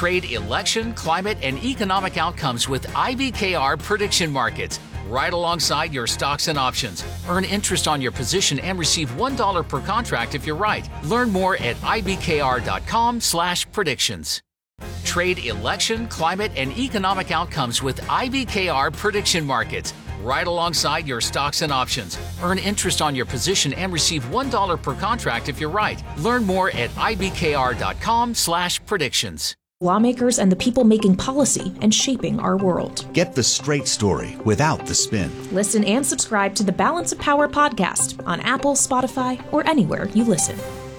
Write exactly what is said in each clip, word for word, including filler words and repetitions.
Trade election, climate, and economic outcomes with I B K R Prediction Markets, right alongside your stocks and options. Earn interest on your position and receive one dollar per contract if you're right. Learn more at ibkr.com slash predictions. Trade election, climate, and economic outcomes with I B K R Prediction Markets, right alongside your stocks and options. Earn interest on your position and receive one dollar per contract if you're right. Learn more at ibkr.com slash predictions. Lawmakers and the people making policy and shaping our world. Get the straight story without the spin. Listen and subscribe to the Balance of Power podcast on Apple, Spotify, or anywhere you listen.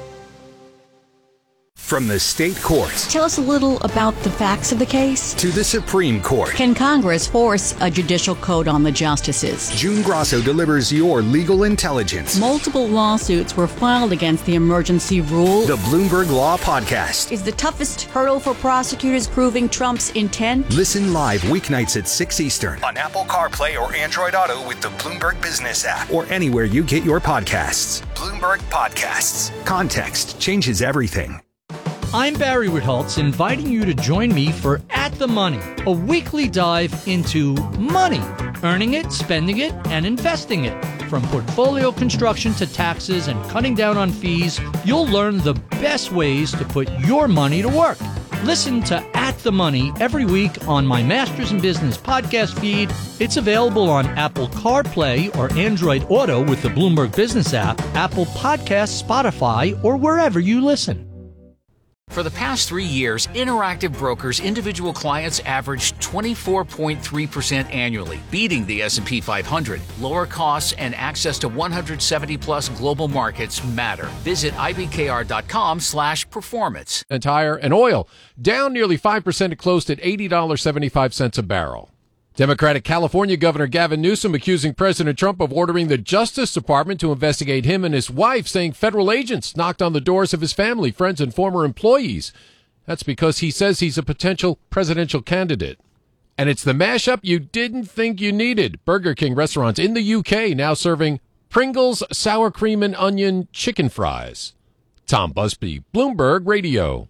From the state courts. Tell us a little about the facts of the case. To the Supreme Court. Can Congress force a judicial code on the justices? June Grosso delivers your legal intelligence. Multiple lawsuits were filed against the emergency rule. The Bloomberg Law Podcast. Is the toughest hurdle for prosecutors proving Trump's intent? Listen live weeknights at six Eastern on Apple CarPlay or Android Auto with the Bloomberg Business app or anywhere you get your podcasts. Bloomberg Podcasts. Context changes everything. I'm Barry Ritholtz, inviting you to join me for At the Money, a weekly dive into money, earning it, spending it, and investing it. From portfolio construction to taxes and cutting down on fees, you'll learn the best ways to put your money to work. Listen to At the Money every week on my Masters in Business podcast feed. It's available on Apple CarPlay or Android Auto with the Bloomberg Business app, Apple Podcasts, Spotify, or wherever you listen. For the past three years, Interactive Brokers individual clients averaged twenty-four point three percent annually, beating the S and P five hundred. Lower costs and access to one hundred seventy plus global markets matter. Visit ibkr.com slash performance. And tire and oil down nearly five percent and closed at eighty dollars and seventy-five cents a barrel. Democratic California Governor Gavin Newsom accusing President Trump of ordering the Justice Department to investigate him and his wife, saying federal agents knocked on the doors of his family, friends, and former employees. That's because he says he's a potential presidential candidate. And it's the mashup you didn't think you needed. Burger King restaurants in the U K now serving Pringles sour cream and onion chicken fries. Tom Busby, Bloomberg Radio.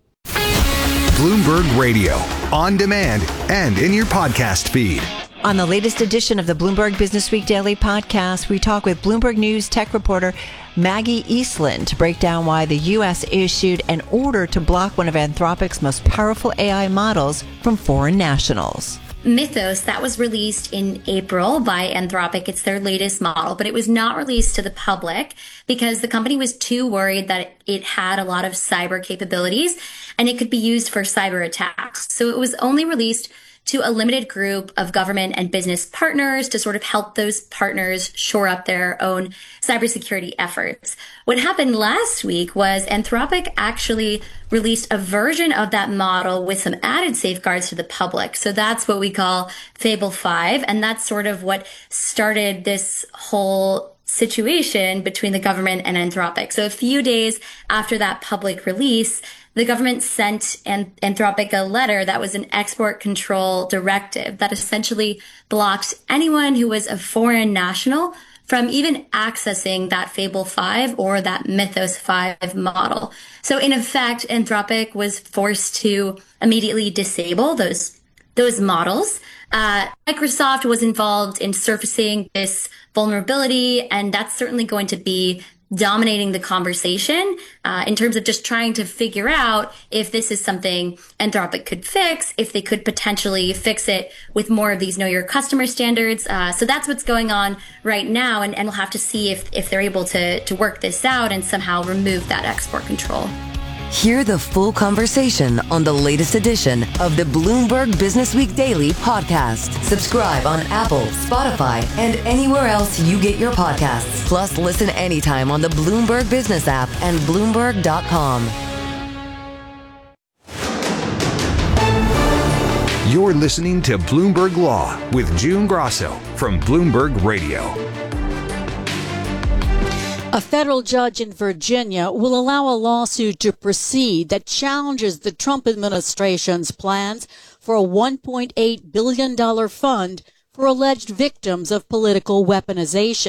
Bloomberg Radio, on demand and in your podcast feed. On the latest edition of the Bloomberg Business Week Daily Podcast, we talk with Bloomberg News tech reporter Maggie Eastland to break down why the U S issued an order to block one of Anthropic's most powerful A I models from foreign nationals. Mythos, that was released in April by Anthropic. It's their latest model, but it was not released to the public because the company was too worried that it had a lot of cyber capabilities and it could be used for cyber attacks. So it was only released to a limited group of government and business partners to sort of help those partners shore up their own cybersecurity efforts. What happened last week was Anthropic actually released a version of that model with some added safeguards to the public. So that's what we call Fable five. And that's sort of what started this whole situation between the government and Anthropic. So a few days after that public release, the government sent Anthropic a letter that was an export control directive that essentially blocked anyone who was a foreign national from even accessing that Fable five or that Mythos five model. So in effect, Anthropic was forced to immediately disable those those models. Uh, Microsoft was involved in surfacing this vulnerability, and that's certainly going to be dominating the conversation uh, in terms of just trying to figure out if this is something Anthropic could fix, if they could potentially fix it with more of these know your customer standards. Uh, so that's what's going on right now, and, and we'll have to see if, if they're able to, to work this out and somehow remove that export control. Hear the full conversation on the latest edition of the Bloomberg Business Week Daily Podcast. Subscribe on Apple, Spotify, and anywhere else you get your podcasts. Plus, listen anytime on the Bloomberg Business app and Bloomberg dot com. You're listening to Bloomberg Law with June Grosso from Bloomberg Radio. A federal judge in Virginia will allow a lawsuit to proceed that challenges the Trump administration's plans for a one point eight billion dollars fund for alleged victims of political weaponization.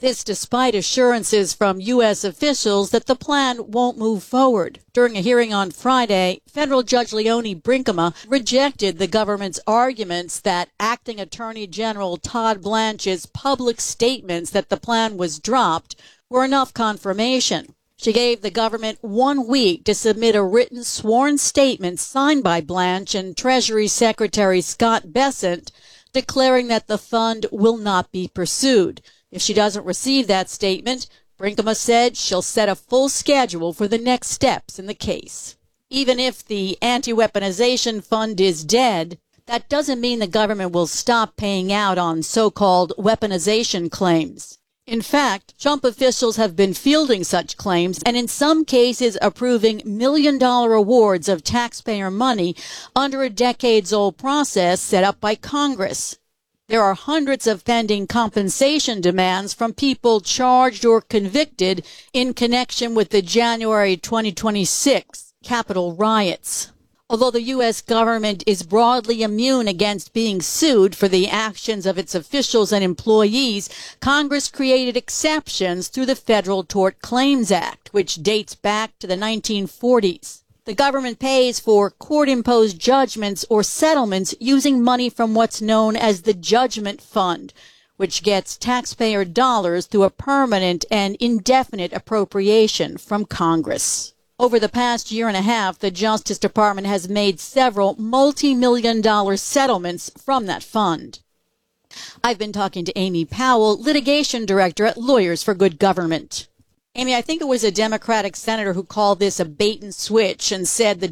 This despite assurances from U S officials that the plan won't move forward. During a hearing on Friday, federal Judge Leonie Brinkema rejected the government's arguments that Acting Attorney General Todd Blanche's public statements that the plan was dropped were enough confirmation. She gave the government one week to submit a written sworn statement signed by Blanche and Treasury Secretary Scott Bessent declaring that the fund will not be pursued. If she doesn't receive that statement, Brinkema said she'll set a full schedule for the next steps in the case. Even if the anti-weaponization fund is dead, that doesn't mean the government will stop paying out on so-called weaponization claims. In fact, Trump officials have been fielding such claims and in some cases approving million-dollar awards of taxpayer money under a decades-old process set up by Congress. There are hundreds of pending compensation demands from people charged or convicted in connection with the January twenty twenty-six Capitol riots. Although the U S government is broadly immune against being sued for the actions of its officials and employees, Congress created exceptions through the Federal Tort Claims Act, which dates back to the nineteen forties. The government pays for court-imposed judgments or settlements using money from what's known as the Judgment Fund, which gets taxpayer dollars through a permanent and indefinite appropriation from Congress. Over the past year and a half, the Justice Department has made several multi-million dollar settlements from that fund. I've been talking to Amy Powell, litigation director at Lawyers for Good Government. Amy, I think it was a Democratic senator who called this a bait and switch and said the